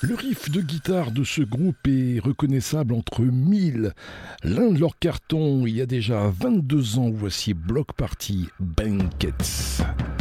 Le riff de guitare de ce groupe est reconnaissable entre mille. L'un de leurs cartons il y a déjà 22 ans, voici Bloc Party Banquets.